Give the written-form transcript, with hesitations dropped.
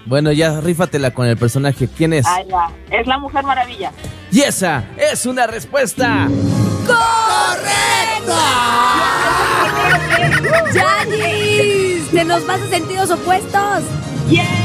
Bueno, ya rífatela con el personaje. ¿Quién es? Ahí va. Es la Mujer Maravilla. Y esa es una respuesta ¡Correcto! ¡Yanis! ¡Te nos vas a sentidos opuestos! ¡Yeah!